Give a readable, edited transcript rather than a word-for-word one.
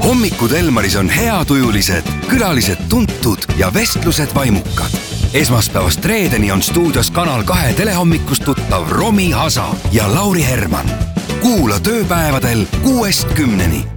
hommikud Elmaris on heatujulised, külalised tuntud ja vestlused vaimukad. Esmaspäevast reedeni on stuudios Kanal 2 telehommikust tuttav Romi Hasa ja Lauri Herman. Kuula tööpäevadel 6-10.